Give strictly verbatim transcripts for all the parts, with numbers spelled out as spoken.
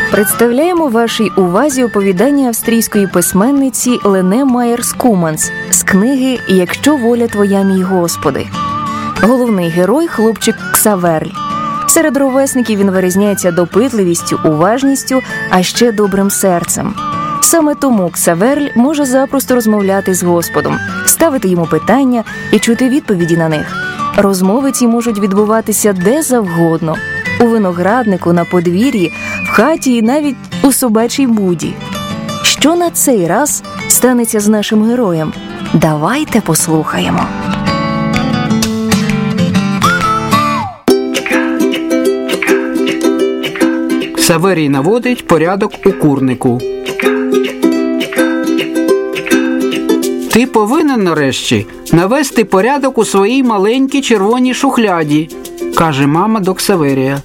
Представляємо вашій увазі оповідання австрійської письменниці Лене Майєрс-Куманс з книги «Якщо воля твоя, мій Господи». Головний герой – хлопчик Ксаверль. Серед ровесників він вирізняється допитливістю, уважністю, а ще добрим серцем. Саме тому Ксаверль може запросто розмовляти з Господом, ставити йому питання і чути відповіді на них. Розмови ці можуть відбуватися де завгодно – у винограднику, на подвір'ї, в хаті і навіть у собачій буді. Що на цей раз станеться з нашим героєм? Давайте послухаємо. Ксаверій наводить порядок у курнику. Ти повинен нарешті навести порядок у своїй маленькій червоній шухляді, каже мама до Ксаверія.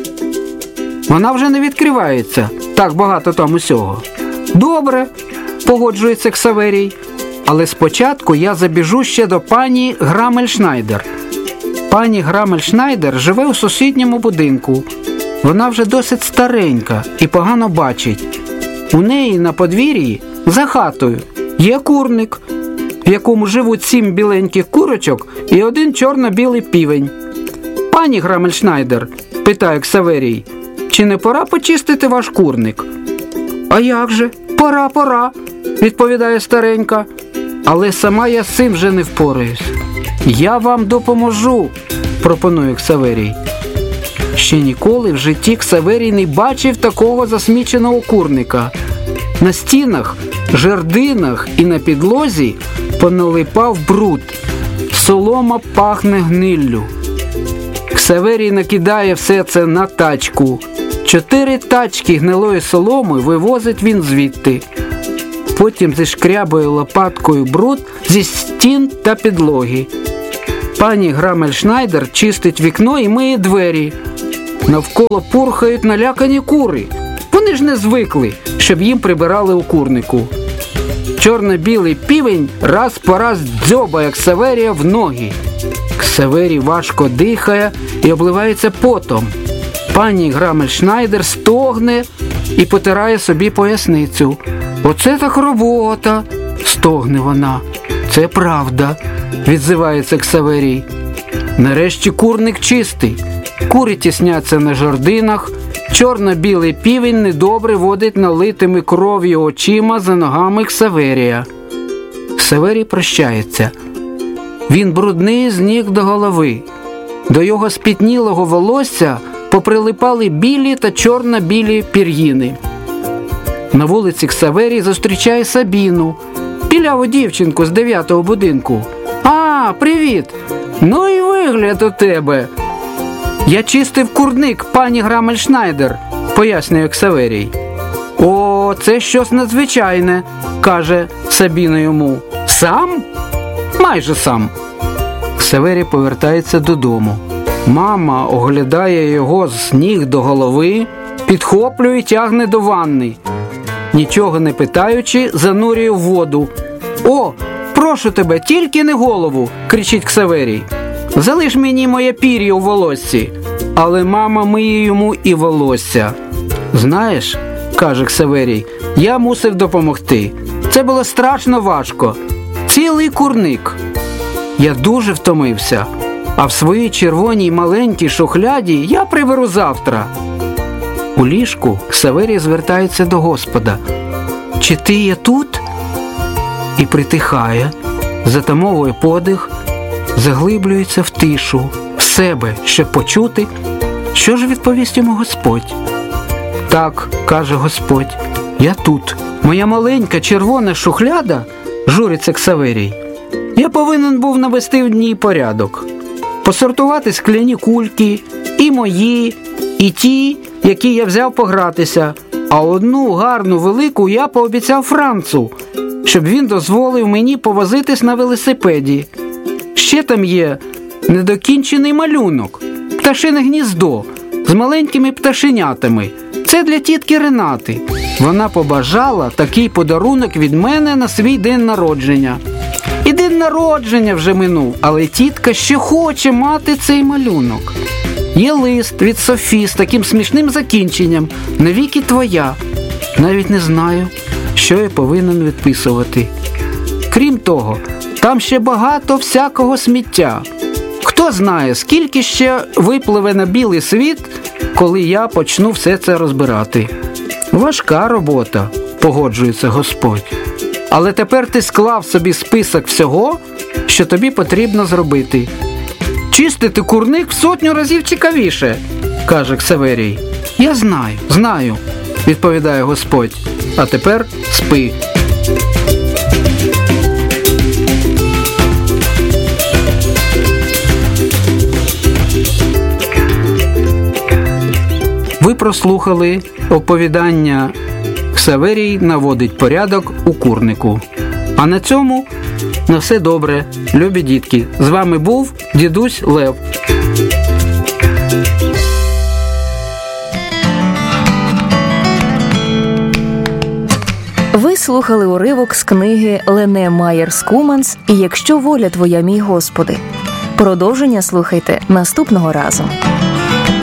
Вона вже не відкривається, так багато там усього. Добре, погоджується Ксаверій, але спочатку я забіжу ще до пані Грамельшнайдер. Пані Грамельшнайдер живе у сусідньому будинку. Вона вже досить старенька і погано бачить. У неї на подвір'ї, за хатою, є курник, в якому живуть сім біленьких курочок і один чорно-білий півень. Пані Грамельшнайдер, питає Ксаверій, чи не пора почистити ваш курник? А як же? Пора, пора, відповідає старенька. Але сама я з цим вже не впораюсь. Я вам допоможу, пропонує Ксаверій. Ще ніколи в житті Ксаверій не бачив такого засміченого курника. На стінах, жердинах і на підлозі поналипав бруд. Солома пахне гниллю. Ксаверій накидає все це на тачку. Чотири тачки гнилої соломи вивозить він звідти. Потім зішкрябує лопаткою бруд зі стін та підлоги. Пані Грамельшнайдер чистить вікно і миє двері. Навколо пурхають налякані кури. Вони ж не звикли, щоб їм прибирали у курнику. Чорно-білий півень раз по раз дзьобає Ксаверія в ноги. Ксаверій важко дихає і обливається потом. Пані Грамельшнайдер стогне і потирає собі поясницю. «Оце так робота!» – стогне вона. «Це правда!» – відзивається Ксаверій. Нарешті курник чистий. Кури тісняться на жердинах. Чорно-білий півень недобре водить налитими кров'ю очима за ногами Ксаверія. Ксаверій прощається. Він брудний з ніг до голови. До його спітнілого волосся поприлипали білі та чорно-білі пір'їни. На вулиці Ксаверій зустрічає Сабіну, біляву дівчинку з дев'ятого будинку. «А, привіт! Ну і вигляд у тебе!» «Я чистив курник, пані Грамельшнайдер», – пояснює Ксаверій. «О, це щось надзвичайне», – каже Сабіна йому. «Сам?» «Майже сам». Ксаверій повертається додому. Мама оглядає його з ніг до голови, підхоплює і тягне до ванни. Нічого не питаючи, занурює в воду. «О, прошу тебе, тільки не голову!» – кричить Ксаверій. «Залиш мені моє пір'я у волоссі». Але мама миє йому і волосся. «Знаєш, – каже Ксаверій, – я мусив допомогти. Це було страшно важко. Цілий курник. Я дуже втомився. А в своїй червоній маленькій шухляді я приберу завтра». У ліжку Ксаверій звертається до Господа. «Чи ти є тут?» І притихає, затамовує подих, заглиблюється в тишу, в себе, щоб почути, що ж відповість йому Господь. «Так, – каже Господь, – я тут. Моя маленька червона шухляда, – журиться Ксаверій. Я повинен був навести в ній порядок. Посортувати скляні кульки, і мої, і ті, які я взяв погратися, а одну гарну велику я пообіцяв Францу, щоб він дозволив мені повозитись на велосипеді. Ще там є недокінчений малюнок, пташине гніздо з маленькими пташенятами. Це для тітки Ренати. Вона побажала такий подарунок від мене на свій день народження. І день народження вже минув, але тітка ще хоче мати цей малюнок. Є лист від Софі з таким смішним закінченням «Навіки твоя». Навіть не знаю, що я повинен відписувати. Крім того, там ще багато всякого сміття. Хто знає, скільки ще випливе на білий світ, коли я почну все це розбирати. Важка робота, погоджується Господь. Але тепер ти склав собі список всього, що тобі потрібно зробити. Чистити курник в сотню разів цікавіше, каже Ксаверій. Я знаю, знаю, відповідає Господь. А тепер спи. Ви прослухали оповідання «Ксаверій наводить порядок у курнику». А на цьому на все добре, любі дітки. З вами був дідусь Лев. Ви слухали уривок з книги Лене Майєр Скуманс «І якщо воля твоя, мій Господи». Продовження слухайте наступного разу.